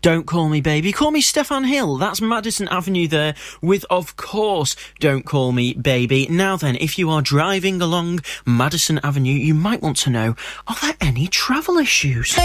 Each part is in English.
Don't Call Me Baby. Call me Stefan Hill. That's Madison Avenue there with, of course, Don't Call Me Baby. Now then, if you are driving along Madison Avenue, you might want to know, are there any travel issues?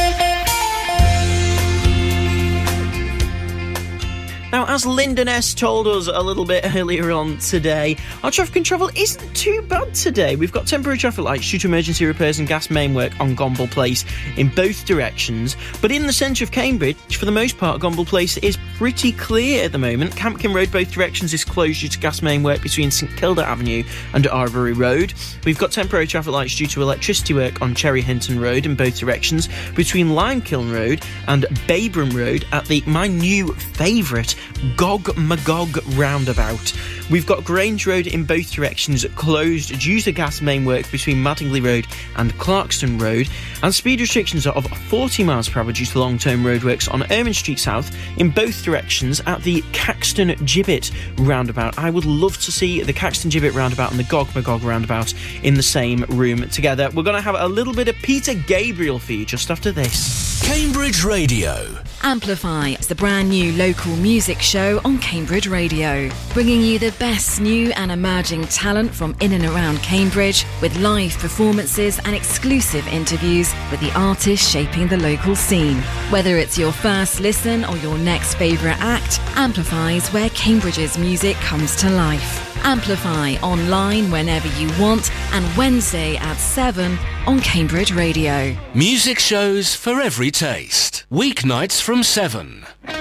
Now, as Lyndon S told us a little bit earlier on today, our traffic and travel isn't too bad today. We've got temporary traffic lights due to emergency repairs and gas main work on Gomble Place in both directions. But in the centre of Cambridge, for the most part, Gomble Place is pretty clear at the moment. Campkin Road, both directions, is closed due to gas main work between St Kilda Avenue and Arbury Road. We've got temporary traffic lights due to electricity work on Cherry Hinton Road in both directions between Limekiln Road and Babram Road at my new favourite Gog Magog roundabout. We've got Grange Road in both directions closed due to gas main work between Madingley Road and Clarkston Road, and speed restrictions are of 40 miles per hour due to long-term roadworks on Ermine Street South in both directions at the Caxton Gibbet roundabout. I would love to see the Caxton Gibbet roundabout and the Gog Magog roundabout in the same room together. We're going to have a little bit of Peter Gabriel for you just after this. Cambridge Radio. Amplify is the brand new local music show on Cambridge Radio, bringing you the best new and emerging talent from in and around Cambridge, with live performances and exclusive interviews with the artists shaping the local scene. Whether it's your first listen or your next favourite act, Amplify is where Cambridge's music comes to life. Amplify online whenever you want, and Wednesday at 7 on Cambridge Radio. Music shows for every taste. Weeknights from 7.